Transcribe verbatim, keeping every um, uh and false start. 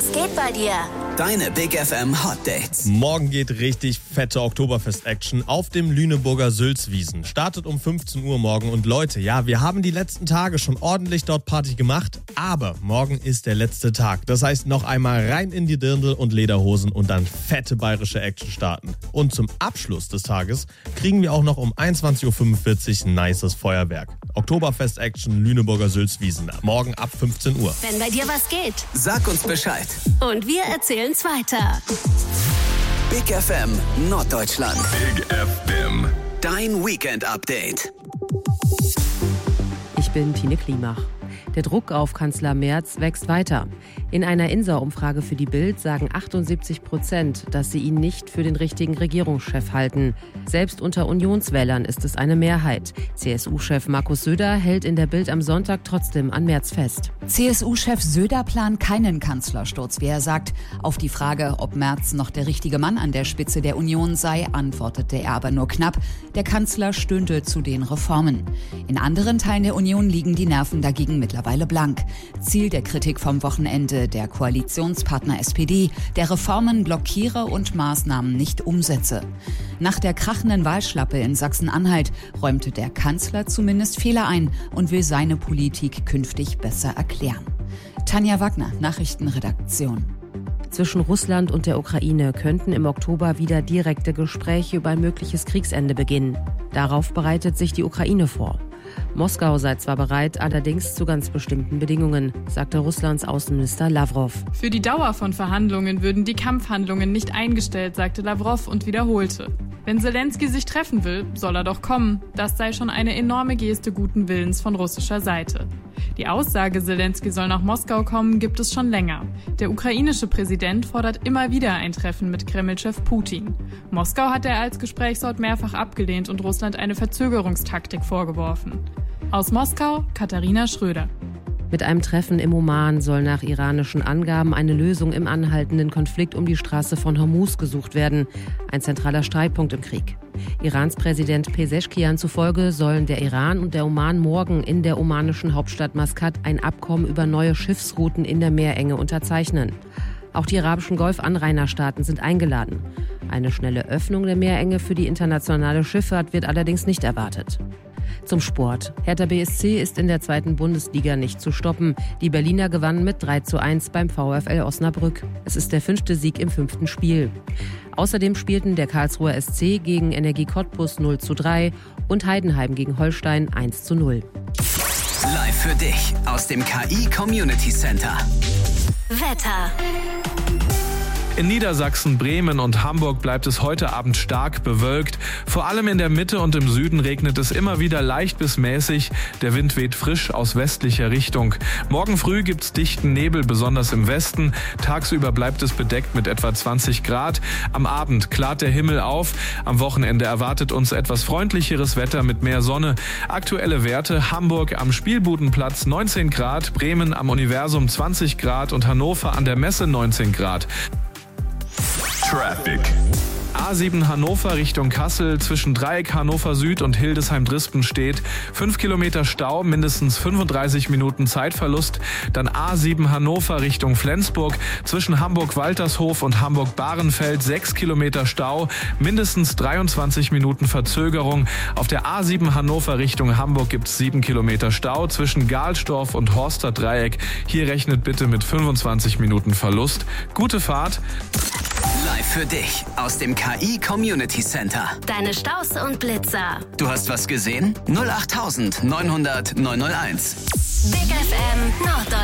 Was geht bei dir? Deine Big F M Hot Dates. Morgen geht richtig fette Oktoberfest-Action auf dem Lüneburger Sülzwiesen. Startet um fünfzehn Uhr morgen. Und Leute, ja, wir haben die letzten Tage schon ordentlich dort Party gemacht, aber morgen ist der letzte Tag. Das heißt, noch einmal rein in die Dirndl und Lederhosen und dann fette bayerische Action starten. Und zum Abschluss des Tages kriegen wir auch noch um einundzwanzig Uhr fünfundvierzig ein nices Feuerwerk. Oktoberfest-Action Lüneburger Sülzwiesen. Morgen ab fünfzehn Uhr. Wenn bei dir was geht. Sag uns Bescheid. Und wir erzählen's weiter. Big F M Norddeutschland. Big F M. Dein Weekend-Update. Ich bin Tine Klimach. Der Druck auf Kanzler Merz wächst weiter. In einer INSA-Umfrage für die Bild sagen achtundsiebzig Prozent, dass sie ihn nicht für den richtigen Regierungschef halten. Selbst unter Unionswählern ist es eine Mehrheit. C S U-Chef Markus Söder hält in der Bild am Sonntag trotzdem an Merz fest. C S U-Chef Söder plant keinen Kanzlersturz, wie er sagt. Auf die Frage, ob Merz noch der richtige Mann an der Spitze der Union sei, antwortete er aber nur knapp. Der Kanzler stöhnte zu den Reformen. In anderen Teilen der Union liegen die Nerven dagegen mittlerweile blank. Ziel der Kritik vom Wochenende der Koalitionspartner S P D, der Reformen blockiere und Maßnahmen nicht umsetze. Nach der krachenden Wahlschlappe in Sachsen-Anhalt räumte der Kanzler zumindest Fehler ein und will seine Politik künftig besser erklären. Tanja Wagner, Nachrichtenredaktion. Zwischen Russland und der Ukraine könnten im Oktober wieder direkte Gespräche über ein mögliches Kriegsende beginnen. Darauf bereitet sich die Ukraine vor. Moskau sei zwar bereit, allerdings zu ganz bestimmten Bedingungen, sagte Russlands Außenminister Lavrov. Für die Dauer von Verhandlungen würden die Kampfhandlungen nicht eingestellt, sagte Lavrov und wiederholte. Wenn Selenskyj sich treffen will, soll er doch kommen. Das sei schon eine enorme Geste guten Willens von russischer Seite. Die Aussage, Selenskyj soll nach Moskau kommen, gibt es schon länger. Der ukrainische Präsident fordert immer wieder ein Treffen mit Kreml-Chef Putin. Moskau hat er als Gesprächsort mehrfach abgelehnt und Russland eine Verzögerungstaktik vorgeworfen. Aus Moskau, Katharina Schröder. Mit einem Treffen im Oman soll nach iranischen Angaben eine Lösung im anhaltenden Konflikt um die Straße von Hormuz gesucht werden. Ein zentraler Streitpunkt im Krieg. Irans Präsident Pezeshkian zufolge sollen der Iran und der Oman morgen in der omanischen Hauptstadt Maskat ein Abkommen über neue Schiffsrouten in der Meerenge unterzeichnen. Auch die arabischen Golf-Anrainerstaaten sind eingeladen. Eine schnelle Öffnung der Meerenge für die internationale Schifffahrt wird allerdings nicht erwartet. Zum Sport. Hertha B S C ist in der zweiten Bundesliga nicht zu stoppen. Die Berliner gewannen mit drei zu eins beim VfL Osnabrück. Es ist der fünfte Sieg im fünften Spiel. Außerdem spielten der Karlsruher S C gegen Energie Cottbus null zu drei und Heidenheim gegen Holstein eins zu null. Live für dich aus dem K I Community Center. Wetter. In Niedersachsen, Bremen und Hamburg bleibt es heute Abend stark bewölkt. Vor allem in der Mitte und im Süden regnet es immer wieder leicht bis mäßig. Der Wind weht frisch aus westlicher Richtung. Morgen früh gibt's dichten Nebel, besonders im Westen. Tagsüber bleibt es bedeckt mit etwa zwanzig Grad. Am Abend klart der Himmel auf. Am Wochenende erwartet uns etwas freundlicheres Wetter mit mehr Sonne. Aktuelle Werte: Hamburg am Spielbudenplatz neunzehn Grad, Bremen am Universum zwanzig Grad und Hannover an der Messe neunzehn Grad. Traffic. A sieben Hannover Richtung Kassel, zwischen Dreieck Hannover Süd und Hildesheim-Drispen steht fünf Kilometer Stau, mindestens fünfunddreißig Minuten Zeitverlust. Dann A sieben Hannover Richtung Flensburg, zwischen Hamburg-Waltershof und Hamburg-Bahrenfeld sechs Kilometer Stau, mindestens dreiundzwanzig Minuten Verzögerung. Auf der A sieben Hannover Richtung Hamburg gibt es sieben Kilometer Stau, zwischen Gahlstorf und Horster Dreieck. Hier rechnet bitte mit fünfundzwanzig Minuten Verlust. Gute Fahrt. Live für dich aus dem K I Community Center. Deine Staus und Blitzer. Du hast was gesehen? null acht neunhundert neunhundert neunhunderteins. Big F M Norddeutschland.